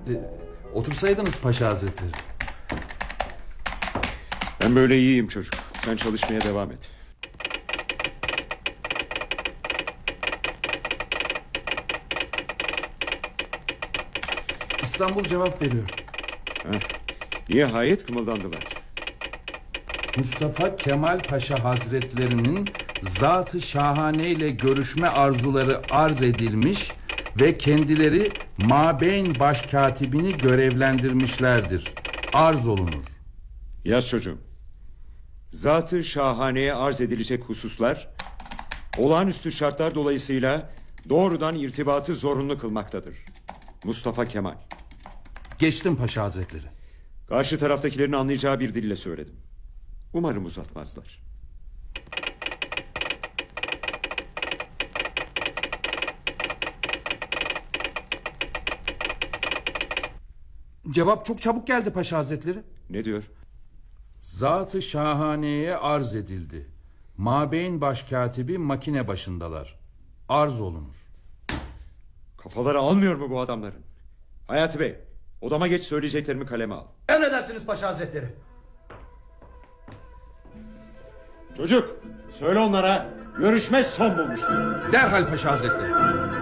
Otursaydınız Paşa Hazretleri. Ben böyle iyiyim çocuk. Sen çalışmaya devam et. İstanbul cevap veriyor. Nihayet kımıldandılar. Mustafa Kemal Paşa Hazretlerinin zat-ı şahane ile görüşme arzuları arz edilmiş ve kendileri Mabeyn Başkatibini görevlendirmişlerdir. Arz olunur. Yaz çocuğum. Zat-ı şahaneye arz edilecek hususlar olağanüstü şartlar dolayısıyla doğrudan irtibatı zorunlu kılmaktadır. Mustafa Kemal. Geçtim Paşa Hazretleri. Karşı taraftakilerin anlayacağı bir dille söyledim. Umarım uzatmazlar. Cevap çok çabuk geldi Paşa Hazretleri. Ne diyor? Zat-ı şahaneye arz edildi. Mabeyn Başkatibi makine başındalar. Arz olunur. Kafaları almıyor mu bu adamların? Hayati Bey, odama geç, söyleyeceklerimi kaleme al. Emredersiniz Paşa Hazretleri. Çocuk, söyle onlara görüşme son bulmuştur. Derhal Paşa Hazretleri.